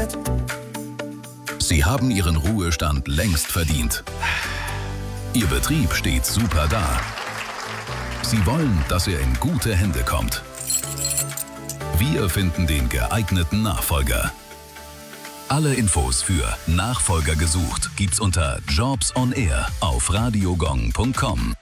passiert. Sie haben Ihren Ruhestand längst verdient. Ihr Betrieb steht super da. Sie wollen, dass er in gute Hände kommt. Wir finden den geeigneten Nachfolger. Alle Infos für Nachfolger gesucht gibt's unter Jobs on Air auf radiogong.com.